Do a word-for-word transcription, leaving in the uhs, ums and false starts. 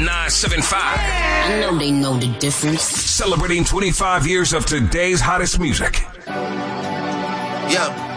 nine seven five. I know they know the difference. Celebrating twenty-five years of today's hottest music. Yeah.